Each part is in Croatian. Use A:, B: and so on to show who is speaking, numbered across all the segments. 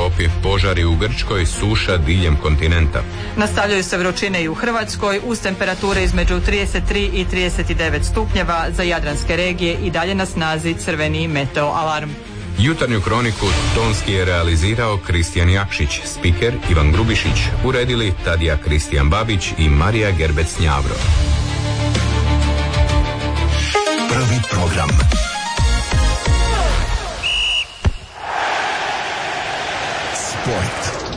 A: Europi, požari u Grčkoj, suša diljem kontinenta.
B: Nastavljaju se vrućine i u Hrvatskoj uz temperature između 33 i 39 stupnjeva, za jadranske regije i dalje na snazi crveni meteo alarm.
A: Jutarnju kroniku tonski je realizirao Kristijan Jakšić, spiker Ivan Grubišić, uredili Tadija Kristijan Babić i Marija Gerbec-Njavro.
C: Prvi program. Sport.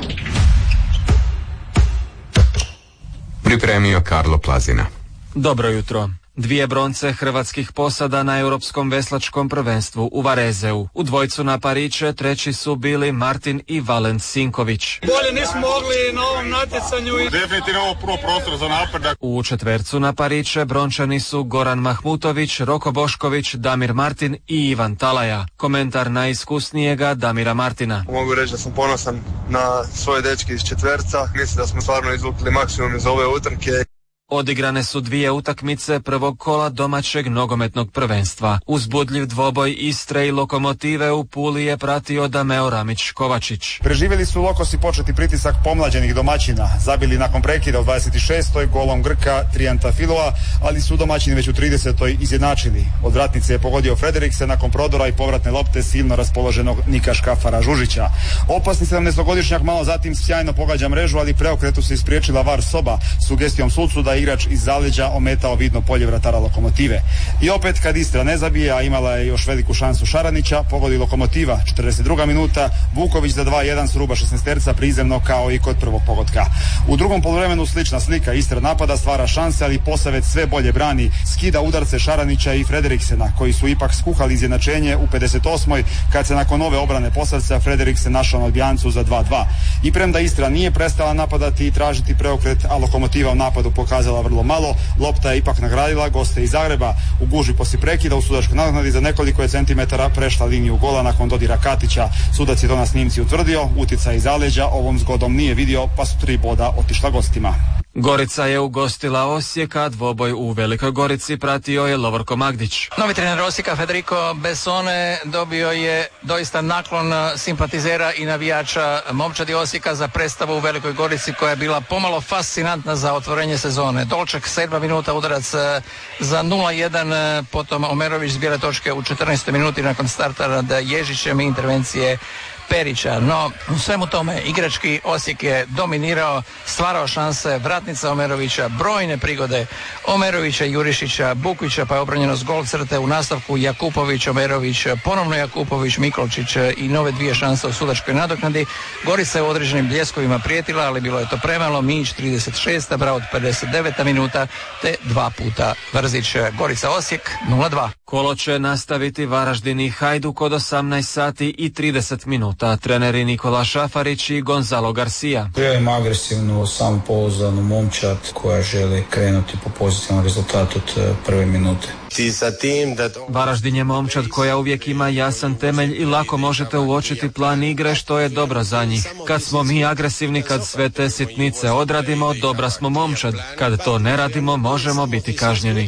A: Pripremio Karlo Plazina.
D: Dobro jutro. 2 bronce hrvatskih posada na Europskom veslačkom prvenstvu u Varezeu. U dvojcu na pariće treći su bili Martin i Valent Sinković.
E: Bolje nismo mogli na ovom natjecanju i definitivno ovo prvo prostor za napredak.
D: U četvercu na pariće brončani su Goran Mahmutović, Roko Bošković, Damir Martin i Ivan Talaja. Komentar najiskusnijega Damira Martina.
F: Mogu reći da sam ponosan na svoje dečke iz četverca. Mislim da smo stvarno izvukli maksimum iz ove utrke.
D: Odigrane su 2 utakmice prvog kola domaćeg nogometnog prvenstva. Uzbudljiv dvoboj Istre i Lokomotive u Puli je pratio Dameo Ramić-Kovačić.
G: Preživjeli su Lokosi početi pritisak pomlađenih domaćina. Zabili nakon prekida u 26. golom Grka Trijanta Filova, ali su domaćini već u 30. izjednačili. Od vratnice je pogodio Frederikse nakon prodora i povratne lopte silno raspoloženog Nika Škafara Žužića. Opasni 17-godišnjak malo zatim sjajno pogađa mrežu, ali preokretu se ispriječila VAR soba sugestijom sucu da igrač iz zaleđa ometao vidno polje vratara Lokomotive. I opet kad Istra ne zabije, a imala je još veliku šansu Šaranića, pogodi Lokomotiva. 42. minuta, Vuković za 2-1 s ruba 16-terca, prizemno kao i kod prvog pogotka. U drugom poluvremenu slična slika, Istra napada, stvara šanse, ali Posavec sve bolje brani, skida udarce Šaranića i Frederiksena, koji su ipak skuhali izjednačenje u 58. kad se nakon ove obrane Posavca Frederiksen našao na odbijancu za 2-2. I premda Istra nije prestala napadati i tražiti preokret, a Lokomotiva u napadu pokazala vrlo malo, lopta je ipak nagradila goste iz Zagreba. U gužvi poslije prekida u sudačkoj nadoknadi za nekoliko je centimetara prešla liniju gola nakon dodira Katića. Sudac je to na snimci utvrdio, utjecaj iz zaleđa ovom zgodom nije vidio, pa su 3 boda otišla gostima.
D: Gorica je ugostila Osijeka, dvoboj u Velikoj Gorici pratio je Lovorko Magdić.
H: Novi trener Osijeka Federico Bessone dobio je doista naklon simpatizera i navijača momčadi Osijeka za predstavu u Velikoj Gorici koja je bila pomalo fascinantna za otvorenje sezone. Dolčak 7. minuta, udarac za 0-1, potom Omerović zbira točke u 14. minuti nakon starta nad Ježićem i intervencije Perića. No, u svemu tome igrački Osijek je dominirao, stvarao šanse, vratnica Omerovića, brojne prigode Omerovića, Jurišića, Bukvića, pa je obranjeno s gol crte u nastavku Jakupović, Omerović, ponovno Jakupović, Mikolčić i nove 2 šanse u sudačkoj nadoknadi. Gorica je u određenim bljeskovima prijetila, ali bilo je to premalo. Mić 36. Braut 59. minuta te 2 puta Vrzić. Gorica Osijek 0-2.
D: Kolo će nastaviti Varaždin i Hajduk od 18 sati i 30 minuta. Treneri Nikola Šafarić i Gonzalo Garcia.
I: Ja imam agresivnu, samopouzdanu momčad koja želi krenuti po pozitivnom rezultatu od prve minute.
D: Varaždin je momčad koja uvijek ima jasan temelj i lako možete uočiti plan igre, što je dobro za njih. Kad smo mi agresivni, kad sve te sitnice odradimo, dobra smo momčad. Kad to ne radimo, možemo biti kažnjeni.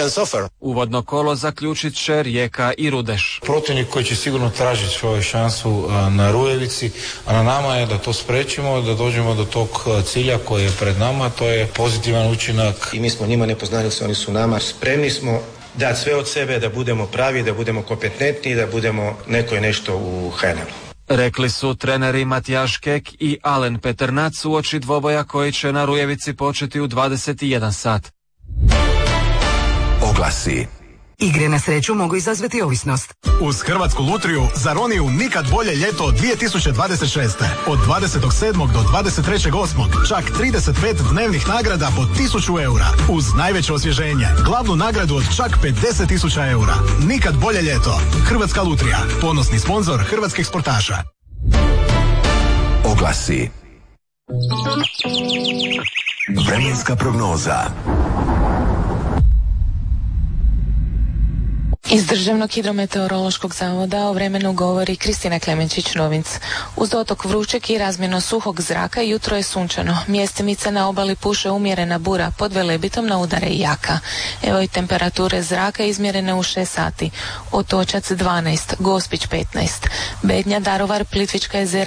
D: Uvodno kolo zaključit će Rijeka i Rudeš.
J: Protivnik koji će sigurno tražiti svoju šansu na Rujevici, a na nama je da to spriječimo, da dođemo do tog cilja koji je pred nama, to je pozitivan učinak.
K: I mi smo njima nepoznanici, oni su nama. Spremni smo dati sve od sebe, da budemo pravi, da budemo kompetentni, da budemo neko i nešto u HNL-u.
D: Rekli su treneri Matijaš Kek i Alen Peternac uoči dvoboja koji će na Rujevici početi u 21 sat.
C: Oglasi.
L: Igre na sreću mogu izazvati ovisnost.
M: Uz Hrvatsku lutriju za Roniju nikad bolje ljeto 2026. Od 27. do 23.8. čak 35 dnevnih nagrada po 1000 eura. Uz najveće osvježenje, glavnu nagradu od čak 50.000 eura. Nikad bolje ljeto. Hrvatska lutrija, ponosni sponzor hrvatskih sportaša.
C: Oglasi. Vremenska prognoza.
N: Iz Državnog hidrometeorološkog zavoda o vremenu govori Kristina Klemenčić-Novinc. Uz dotok vrućeg i razmjerno suhog zraka jutro je sunčano. Mjestimice na obali puše umjerena bura, pod Velebitom na udare i jaka. Evo i temperature zraka izmjerene u 6 sati. Otočac 12, Gospić 15, Bednja, Daruvar, Plitvička jezera